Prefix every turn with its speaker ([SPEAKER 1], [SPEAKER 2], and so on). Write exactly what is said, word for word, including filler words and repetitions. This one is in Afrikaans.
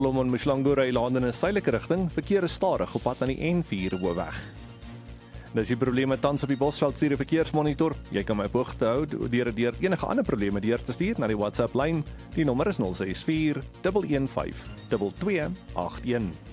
[SPEAKER 1] Solomon Mshlangu land in 'n suidelike rigting, verkeer is stadig op pad na die N vier hoofweg. Dis die probleme tans op die Bosveld stuur 'n verkeersmonitor. Jy kan my op hoogte hou deur deur enige ander probleme deur te stuur na die WhatsApp lyn. Die nommer is nul ses vier een een vyf twee twee agt een.